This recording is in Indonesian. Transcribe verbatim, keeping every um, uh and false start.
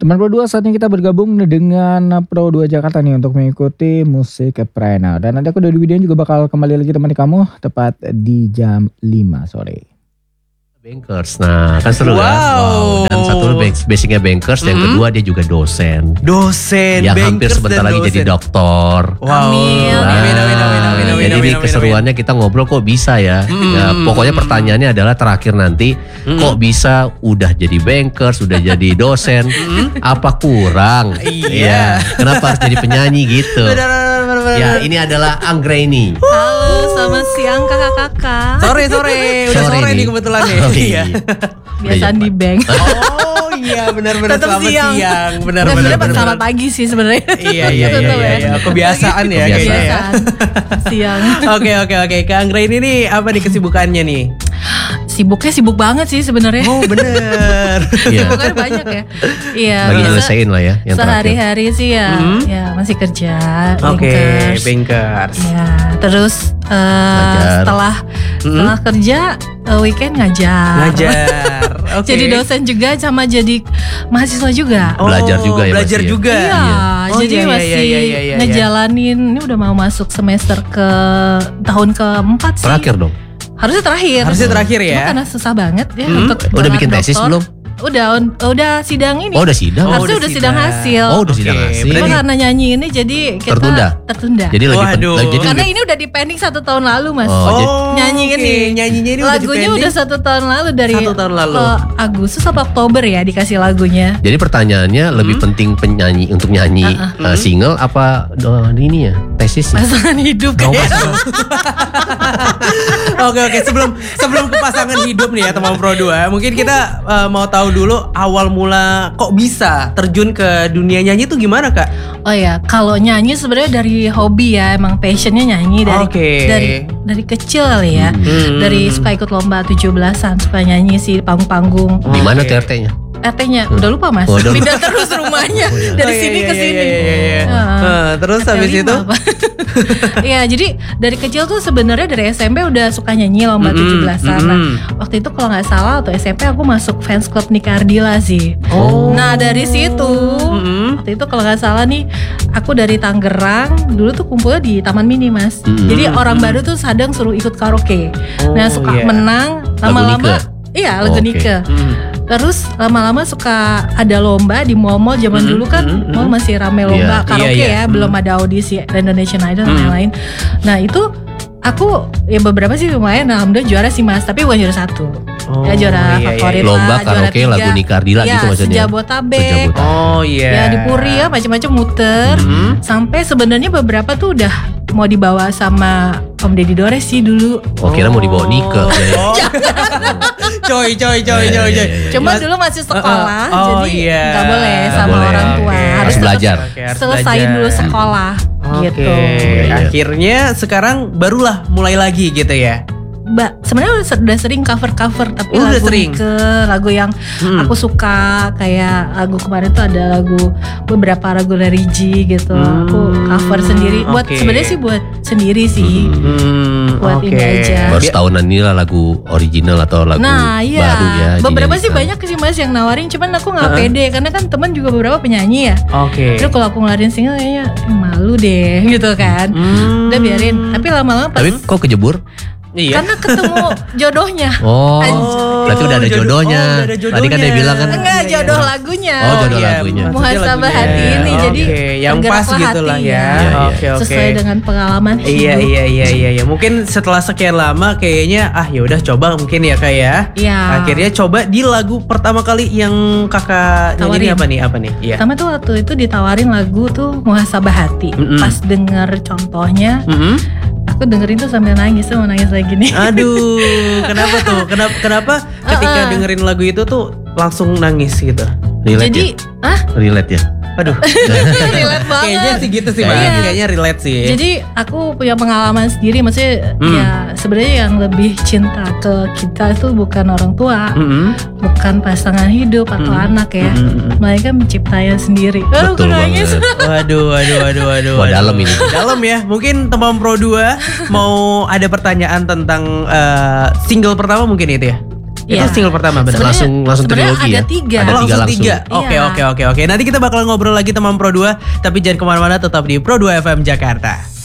Teman Pro dua, saatnya kita bergabung dengan Pro dua Jakarta nih untuk mengikuti musik Kepreneur. Dan nanti aku dari Widian juga bakal kembali lagi temani kamu tepat di jam lima sore. Bankers, nah kan seru wow. kan? Wow. Dan satu basicnya bankers, mm-hmm. yang kedua dia juga dosen. Dosen, yang bankers hampir sebentar lagi dosen. jadi doktor. Wow. Amin. Nah, amin, amin, amin, amin, amin, jadi amin, amin, keseruannya amin. kita ngobrol kok bisa ya. Mm, ya pokoknya mm, pertanyaannya adalah terakhir nanti mm. kok bisa udah jadi bankers, udah jadi dosen, apa kurang? Iya. Ya, kenapa harus jadi penyanyi gitu? Benar, benar, benar, benar. Ya ini adalah Anggreni. Halo, selamat siang kakak-kakak. Sore, sore, udah Sore sore nih. nih kebetulan nih. Oh, Iya. Biasaan di bank. Oh iya, benar-benar Tetap selamat siang. siang. Dan Benar-benar. sebenarnya pas benar. selamat pagi sih sebenarnya. Iya, iya, iya, Tetap iya, ya. iya. Kebiasaan ya Kebiasaan. kayaknya ya. Biasaan. Siang. Oke, oke, oke. Kak Anggra ini nih apa nih kesibukannya nih? Sibuknya sibuk banget sih sebenarnya. Oh bener. Iya. Sibuknya banyak ya. Iya. Lagi biasa nyelesain lah ya yang terakhir. Sehari-hari sih ya, Mhm. ya masih kerja. Oke, bankers. bankers. Ya, terus eh, Ngajar. setelah setelah kerja eh, weekend ngajar. Ngajar. Oke. Jadi dosen juga sama jadi mahasiswa juga. Oh, Belajar juga ya Belajar pasti ya? juga. Iya, Oh, jadi iya, iya, masih iya, iya, iya, iya. ngejalanin. Ini udah mau masuk semester ke tahun keempat sih. Terakhir dong. Harusnya terakhir. Harusnya terakhir ya. Cuma karena susah banget ya Hmm. untuk Udah gelar bikin tesis doktor. belum? Udah, udah sidang ini. Oh udah sidang. Oh, Harusnya udah udah sidang sidang. hasil. Oh udah sidang Oke, hasil. Cuma berarti- karena nyanyi ini jadi kita Tertunda? tertunda. Jadi lebih pen- Waduh. jadi Karena lebih- ini udah di pending satu tahun lalu mas. Oh, jadi- Nyanyi oke. ini. Nyanyinya ini udah Lagunya dipending. udah satu tahun lalu dari Satu tahun lalu. eh, Agustus atau Oktober ya dikasih lagunya. Jadi pertanyaannya lebih penting penyanyi untuk nyanyi Uh-uh. uh, single apa uh, ini ya tesisnya? Pasangan hidup Oh, kayak. Oke oke sebelum sebelum ke pasangan hidup nih ya teman Pro dua, mungkin kita uh, mau tahu dulu awal mula kok bisa terjun ke dunia nyanyi itu gimana Kak? Oh ya, kalau nyanyi sebenarnya dari hobi ya, emang passionnya nyanyi dari Oke. dari dari kecil kali ya. Hmm. Dari suka ikut lomba tujuh belasan, suka nyanyi sih panggung-panggung. Di mana Oke. tuh R T-nya? R T-nya udah lupa mas, Oh, udah lupa. pindah terus rumahnya dari Oh, iya, sini iya, ke iya, sini. iya, iya, iya. Heeh. Nah, terus R T habis lima itu apa? Iya, jadi dari kecil tuh sebenarnya dari S M P udah suka nyanyi lomba Mm-mm, tujuh belasan. Nah, mm-mm. waktu itu kalau nggak salah atau S M P aku masuk fans club Nika Ardila sih. Oh. Nah dari situ, Mm-mm. waktu itu kalau nggak salah nih, aku dari Tangerang dulu tuh kumpulnya di Taman Mini mas. Mm-mm. Jadi orang baru tuh sadang suruh ikut karaoke. Oh, Nah suka iya. menang Lagu lama-lama. Nike? Iya lagu Oh, oke. Nike. Mm. Terus lama-lama suka ada lomba di mall-mall zaman Mm, dulu kan mm, mm, mall masih rame lomba Iya, karaoke iya, iya. ya, belum ada audisi Indonesian Idol dan Mm. lain-lain. Nah itu aku ya beberapa sih lumayan, alhamdulillah juara sih mas, tapi bukan juara satu. Oh, ya juara iya, iya, favorit iya. Lomba lah, juara karaoke tiga. lagu Nika Ardila Ya, gitu maksudnya. Sejabotabek. Sejabotabek. Oh iya. Ya di Puri ya macam-macam muter. Hmm. Sampai sebenarnya beberapa tuh udah mau dibawa sama Om Deddy Dores sih dulu. Oh kira mau dibawa Nike. Oh. Ya, ya. Coy, coy, coy, Iya, coy, iya, coy. iya, iya. Cuma Mas- dulu masih sekolah, Uh, uh, oh, jadi iya. nggak boleh Nggak sama boleh, orang tua. oke. Harus Harus tetap belajar. Oke, harus Selesain belajar. dulu sekolah Oke, gitu. Iya. akhirnya sekarang barulah mulai lagi gitu ya. Mbak, sebenarnya udah, udah sering cover-cover tapi Oh, udah lagu sering? ke lagu yang Hmm. aku suka, kayak lagu kemarin tuh ada lagu beberapa lagu dari G gitu. Hmm, Aku cover sendiri. Buat oke. sebenarnya sih buat sendiri sih. Hmm, Buat oke. ini aja. Baru Bi- setahunan ini lah lagu original atau lagu Nah iya, baru ya. beberapa sih dinyanyikan. banyak sih mas yang nawarin, cuman aku nggak Uh-uh. pede karena kan teman juga beberapa penyanyi ya. Oke. Terus kalau aku ngeluarin single kayaknya eh, malu deh gitu kan. Hmm. Udah biarin. Tapi lama-lama pas Tapi kok kejebur? Iya. karena ketemu jodohnya. Oh, Anj- berarti udah ada jodoh- jodohnya. oh, udah ada Tadi kan dia jodohnya. bilang kan. Enggak, Iya, jodoh iya. lagunya. Oh, jodoh iya, lagunya. maksudnya Muhasabah lagunya. hati ini, jadi Oke, yang pas bergeraklah gitu lah hati ya. ya. Iya, iya. Oke, oke. Sesuai dengan pengalaman hidup. Iya iya iya iya iya. Mungkin setelah sekian lama kayaknya ah ya udah coba mungkin ya Kak ya. Iya. Akhirnya coba di lagu pertama kali yang Kakak nyanyi Tawarin. apa nih? Apa nih? Iya. Pertama tuh waktu itu ditawarin lagu tuh Muhasabah Hati. Mm-mm. Pas denger contohnya, Mm-mm. aku dengerin tuh sambil nangis tuh, mau nangis lagi nih. Aduh, kenapa tuh? Kenapa kenapa ketika Uh-uh. dengerin lagu itu tuh langsung nangis gitu? Relate Jadi, ya? ah, Relate ya? Aduh. relate banget. Kayaknya sih gitu sih, Kayaknya Mas. gitu. Kayaknya relate sih. Jadi aku punya pengalaman sendiri, maksudnya Hmm. ya sebenarnya yang lebih cinta ke kita itu bukan orang tua, Mm-mm. bukan pasangan hidup atau Hmm. anak ya, Mm-mm. mereka menciptanya sendiri. Aduh, Betul aku nangis. banget. Waduh, waduh, waduh, waduh. Wah, waduh. dalam ini. Dalam ya. Mungkin teman Pro dua mau ada pertanyaan tentang eh, single pertama mungkin itu ya. Itu Iya. single pertama benar. Sebenarnya- Langsung langsung sebenarnya trilogi ada ya? tiga. Ada Oh, langsung langsung. tiga. Oke Iya. oke oke oke. Nanti kita bakal ngobrol lagi teman Pro dua, tapi jangan kemana-mana, tetap di Pro dua F M Jakarta.